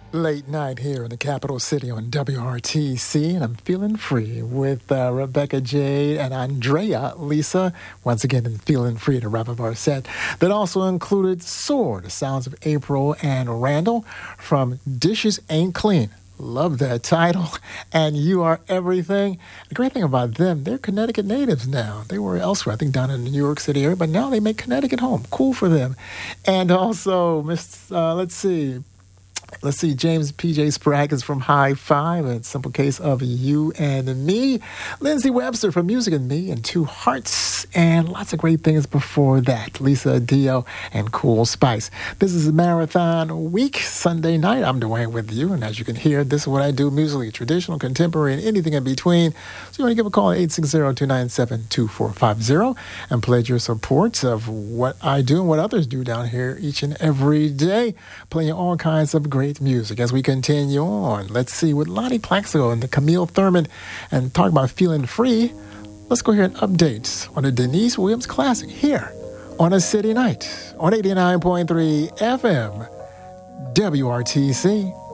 Late night here in the capital city on WRTC, and I'm feeling free with Rebecca Jade and Andrea Lisa. Once again, in Feeling Free to wrap up our set. That also included Soar, the sounds of April and Randall from Dishes Ain't Clean. Love that title. And You Are Everything. The great thing about them, they're Connecticut natives now. They were elsewhere, I think down in the New York City area, but now they make Connecticut home. Cool for them. And also, let's see, James P.J. Sprague is from High Five, a simple case of You and Me. Lindsay Webster from Music and Me and Two Hearts, and lots of great things before that. Lisa Dio and Cool Spice. This is a Marathon Week, Sunday night. I'm Dwayne with you, and as you can hear, this is what I do musically, traditional, contemporary, and anything in between. So you want to give a call at 860-297-2450 and pledge your support of what I do and what others do down here each and every day, playing all kinds of great music. As we continue on, let's see, with Lonnie Plaxico and the Camille Thurman and talk about feeling free, let's go here and update on the Denise Williams Classic here on a city night on 89.3 FM WRTC.